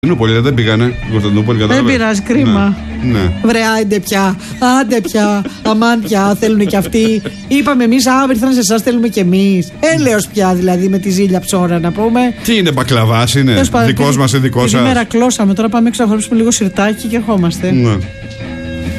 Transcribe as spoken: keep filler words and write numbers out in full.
Κωνσταντινούπολη δεν πήγανε. Δεν πειράζει, κρίμα. Ναι, ναι. Βρε, άντε πια. Άντε πια. Αμάν πια. Θέλουν και αυτοί. Είπαμε εμείς, α, ήρθαν σε εσάς, θέλουμε κι εμείς. Έλεος πια δηλαδή με τη ζήλια ψώρα να πούμε. Τι είναι, μπακλαβάς είναι. Δικός μας ή δικός σας. Τη μέρα κλώσαμε. Τώρα πάμε έξω να χορέψουμε λίγο σιρτάκι και ερχόμαστε. Ναι.